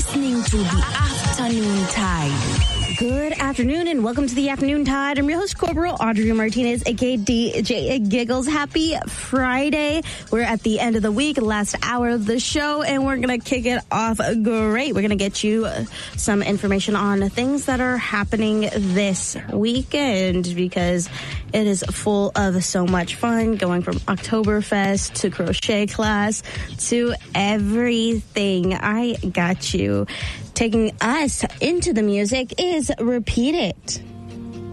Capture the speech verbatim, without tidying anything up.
listening to the Afternoon Tide. Good afternoon and welcome to the Afternoon Tide. I'm your host, Corporal Audrey Martinez, aka D J Giggles. Happy Friday. We're at the end of the week, last hour of the show, and we're going to kick it off great. We're going to get you some information on things that are happening this weekend because it is full of so much fun, going from Oktoberfest to crochet class to everything. I got you. Taking us into the music is Repeat It.